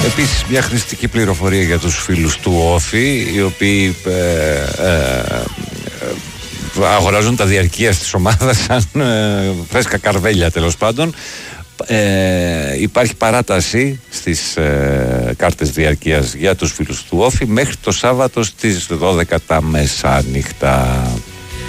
Επίσης μια χρηστική πληροφορία για τους φίλους του Όφη, οι οποίοι αγοράζουν τα διαρκείας της ομάδας σαν φρέσκα καρβέλια, τέλος πάντων. Υπάρχει παράταση στις κάρτες διαρκείας για τους φίλους του Όφη μέχρι το Σάββατο στις 12 τα μεσάνυχτα.